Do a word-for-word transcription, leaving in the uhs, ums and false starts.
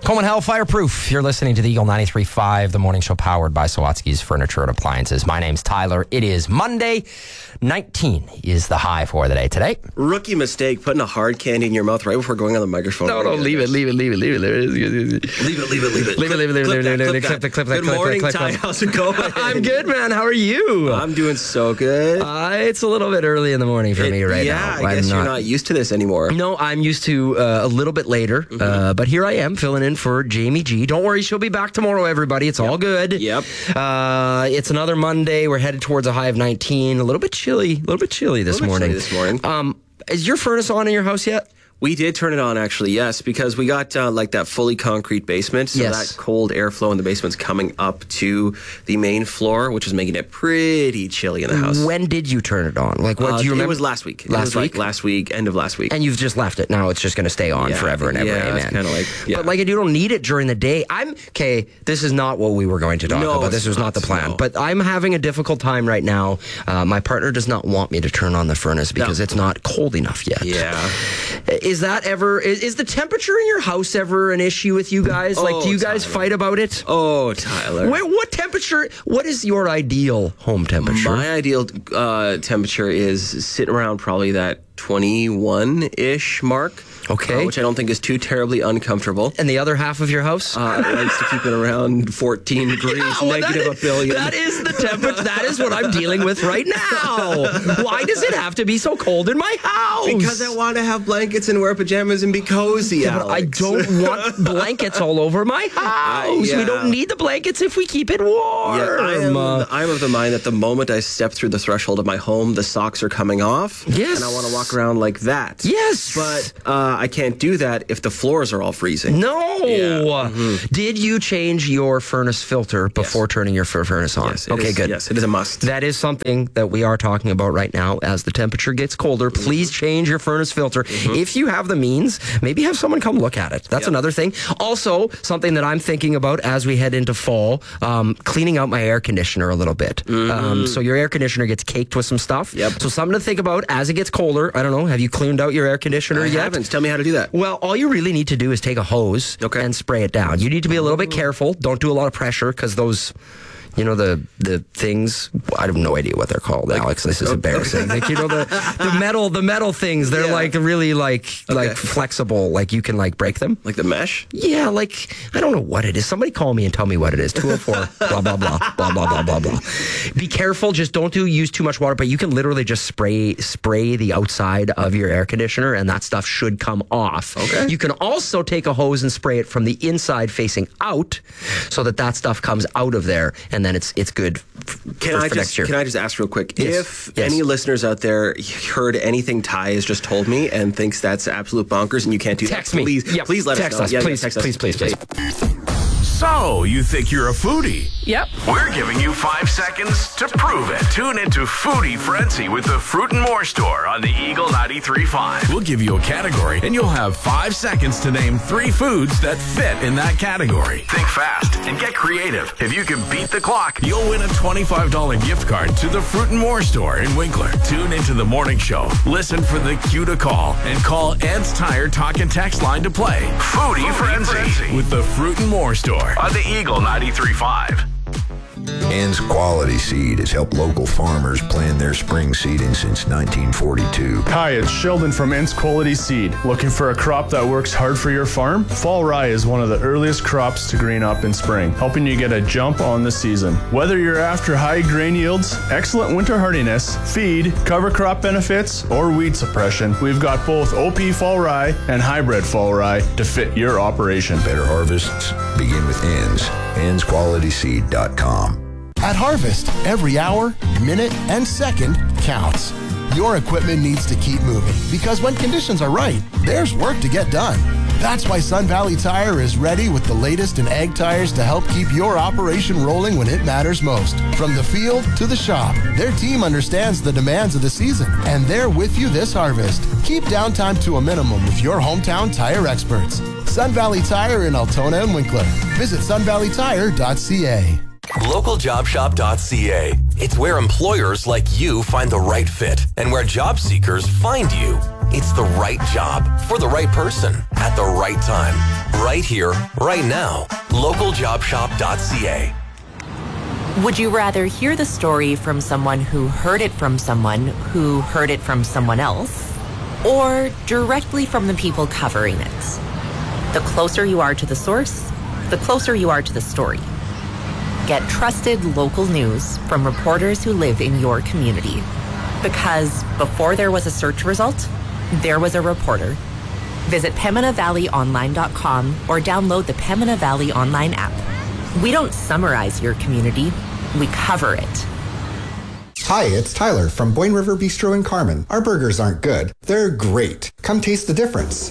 Coleman Hell Fireproof. You're listening to the Eagle ninety-three point five, the morning show powered by Sawatsky's Furniture and Appliances. My name's Tyler. It is Monday. nineteen is the high for the day today. Rookie mistake, putting a hard candy in your mouth right before going on the microphone. No, no, leave it, leave it, leave it, leave it, leave it. Leave it, leave it, leave it. Leave it, leave it, leave it, leave it, leave it. Clip that, clip that, Good morning, clip Ty. that. How's it going? I'm good, man. How are you? I'm doing so good. Uh, it's a little bit early in the morning for It- me right yeah, now. I guess I'm you're not used to this anymore. No, I'm used to uh, a little bit later, mm-hmm. uh, but here I am filling in for Jamie G. Don't worry, she'll be back tomorrow, everybody. It's yep. all good. Yep. Uh, it's another Monday. We're headed towards a high of nineteen. A little bit chilly. A little bit chilly this A little bit morning. chilly this morning. Um, is your furnace on in your house yet? We did turn it on, actually, yes, because we got uh, like that fully concrete basement, so Yes. that cold airflow in the basement's coming up to the main floor, which is making it pretty chilly in the house. When did you turn it on? Like, what Uh, do you remember? It was last week. Last it was week? Like last week, end of last week. And you've just left it. Now it's just going to stay on Yeah, forever and ever. yeah, Amen. it's kinda like- yeah. But like, you don't need it during the day. I'm okay. This is not what we were going to talk No, about. This it's was not not, the plan. no. But I'm having a difficult time right now. Uh, my partner does not want me to turn on the furnace because No. it's not cold enough yet. Yeah. Is that ever? Is, is the temperature in your house ever an issue with you guys? Like, do Oh, you guys Tyler. fight about it? Oh, Tyler. Where, what temperature? What is your ideal home temperature? My ideal uh, temperature is sitting around probably that twenty-one-ish mark. Okay. Uh, which I don't think is too terribly uncomfortable. And the other half of your house? Uh, I like to keep it around fourteen degrees, Yeah, well, negative that a billion. That is the temperature. That is what I'm dealing with right now. Why does it have to be so cold in my house? Because I want to have blankets and wear pajamas and be cozy, Yeah, but I Alex. don't want blankets all over my house. yeah. We don't need the blankets if we keep it warm. Yeah, I am, Uh, I'm of the mind that the moment I step through the threshold of my home, the socks are coming off. Yes. And I want to walk around like that. Yes. But uh, I can't do that if the floors are all freezing. No. Yeah. Mm-hmm. Did you change your furnace filter before Yes. turning your fur- furnace on? Yes, it okay, is- good. Yes, it is a must. That is something that we are talking about right now. As the temperature gets colder, please change your furnace filter. Mm-hmm. If you have the means, maybe have someone come look at it. That's Yep. another thing. Also, something that I'm thinking about as we head into fall, um, cleaning out my air conditioner a little bit. Um, so your air conditioner gets caked with some stuff. Yep. So something to think about as it gets colder. I don't know. Have you cleaned out your air conditioner I yet? haven't. Tell me how to do that. Well, all you really need to do is take a hose Okay. and spray it down. You need to be a little bit careful. Don't do a lot of pressure because those, you know, the the things, I have no idea what they're called, Alex. This is embarrassing. Like, you know, the, the metal the metal things, they're Yeah. like really like like Okay. flexible. Like you can like break them. Like the mesh? Yeah, like, I don't know what it is. Somebody call me and tell me what it is. two oh four, blah, blah, blah, blah, blah, blah, blah, blah. Be careful. Just don't do use too much water, but you can literally just spray spray the outside of your air conditioner and that stuff should come off. Okay. You can also take a hose and spray it from the inside facing out so that that stuff comes out of there and then it's it's good f- Can for, I for just next year. can I just ask real quick? Yes. If Yes. any listeners out there heard anything Ty has just told me and thinks that's absolute bonkers and you can't do Text that, me. please, Yep. please let text us know. us. Yeah, yeah, please, text us. please, please, please. So, you think you're a foodie? Yep. We're giving you five seconds to prove it. Tune into Foodie Frenzy with the Fruit and More Store on the Eagle ninety-three point five. We'll give you a category, and you'll have five seconds to name three foods that fit in that category. Think fast and get creative. If you can beat the clock, you'll win a twenty-five dollars gift card to the Fruit and More Store in Winkler. Tune into the morning show. Listen for the cue to call, and call Ed's Tire Talk and Text line to play. Foodie, Foodie Frenzy, Frenzy with the Fruit and More Store on the Eagle ninety-three point five. Ann's Quality Seed has helped local farmers plan their spring seeding since nineteen forty-two. Hi, it's Sheldon from Ann's Quality Seed. Looking for a crop that works hard for your farm? Fall rye is one of the earliest crops to green up in spring, helping you get a jump on the season. Whether you're after high grain yields, excellent winter hardiness, feed, cover crop benefits, or weed suppression, we've got both O P fall rye and hybrid fall rye to fit your operation. Better harvests begin with Ann's. anns quality seed dot com. At Harvest, every hour, minute, and second counts. Your equipment needs to keep moving because when conditions are right, there's work to get done. That's why Sun Valley Tire is ready with the latest in ag tires to help keep your operation rolling when it matters most. From the field to the shop, their team understands the demands of the season, and they're with you this harvest. Keep downtime to a minimum with your hometown tire experts. Sun Valley Tire in Altona and Winkler. Visit sun valley tire dot c a. local job shop dot c a. It's where employers like you find the right fit and where job seekers find you. It's the right job for the right person at the right time. Right here, right now. local job shop dot c a. Would you rather hear the story from someone who heard it from someone who heard it from someone else, or directly from the people covering it? The closer you are to the source, the closer you are to the story. Get trusted local news from reporters who live in your community. Because before there was a search result, there was a reporter. Visit Pembina Valley Online dot com or download the Pembina Valley Online app. We don't summarize your community, we cover it. Hi, it's Tyler from Boyne River Bistro in Carman. Our burgers aren't good, they're great. Come taste the difference.